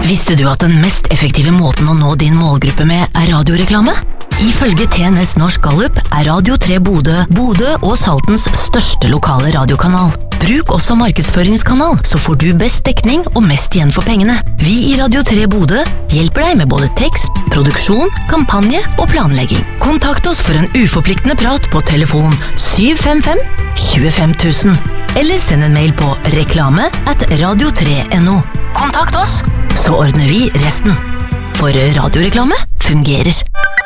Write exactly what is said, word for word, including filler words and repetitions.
Visste du at den mest effektive måten å nå din målgruppe med er radioreklame? Ifølge T N S Norsk Gallup er Radio tre Bodø, Bodø og Saltens største lokale radiokanal. Bruk også markedsføringskanal, så får du best dekning og mest igjen for pengene. Vi i Radio tre Bodø hjelper deg med både tekst, produksjon, kampanje og planlegging. Kontakt oss for en uforpliktende prat på telefon syv fem fem tjuefem tusen, eller send en mail på reklame at radio tre punktum no. Kontakt oss, så ordner vi resten. For radioreklame fungerer.